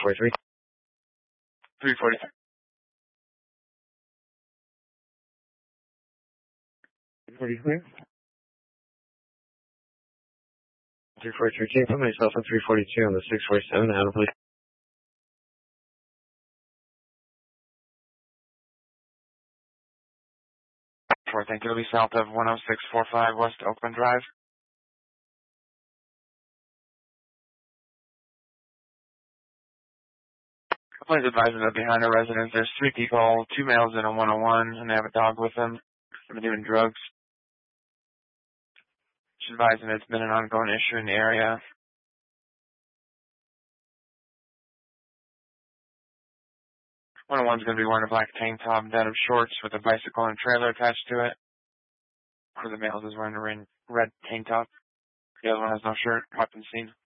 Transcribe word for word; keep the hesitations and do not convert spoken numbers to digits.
forty-three. three forty-three. forty-three. three forty-three. Can you put myself on three forty-two on the six forty-seven? Adam, please. four, thank you. It'll be south of one oh six forty-five West Oakland Drive. Please advise that behind our residence there's three people, two males and a one oh one, and they have a dog with them. They've been doing drugs. She's advising it's been an ongoing issue in the area. one oh one's going to be wearing a black tank top, denim shorts with a bicycle and trailer attached to it. One of the males is wearing a red tank top. The other one has no shirt. Weapon seen.